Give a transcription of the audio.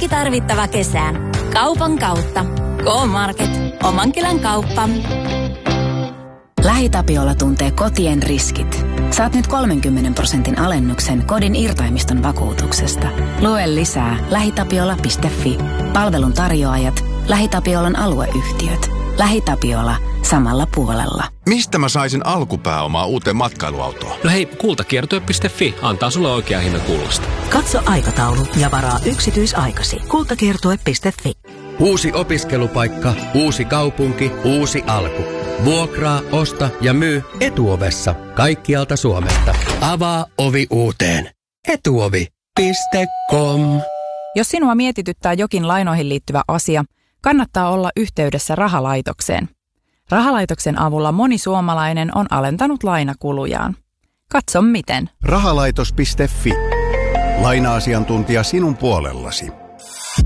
Kaikki tarvittava kesään. Kaupan kautta. K-Market. Omankylän kauppa. LähiTapiola tuntee kotien riskit. Saat nyt 30% alennuksen kodin irtaimiston vakuutuksesta. Lue lisää lähitapiola.fi. Palvelun tarjoajat, LähiTapiolan alueyhtiöt. LähiTapiola samalla puolella. Mistä mä saisin alkupääomaa uuteen matkailuautoon? No hei, kultakiertue.fi antaa sulle oikea hinnan kullasta. Katso aikataulu ja varaa yksityisaikasi. Kultakiertue.fi. Uusi opiskelupaikka, uusi kaupunki, uusi alku. Vuokraa, osta ja myy Etuovessa kaikkialta Suomesta. Avaa ovi uuteen. Etuovi.com. Jos sinua mietityttää jokin lainoihin liittyvä asia, kannattaa olla yhteydessä Rahalaitokseen. Rahalaitoksen avulla moni suomalainen on alentanut lainakulujaan. Katso miten. Rahalaitos.fi. Laina-asiantuntija sinun puolellasi.